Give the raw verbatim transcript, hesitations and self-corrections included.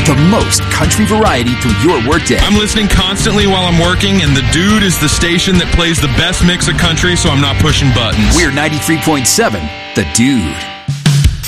the most country variety through your workday. I'm listening constantly while I'm working, and The Dude is the station that plays the best mix of country, so I'm not pushing buttons. We're ninety-three point seven, The Dude.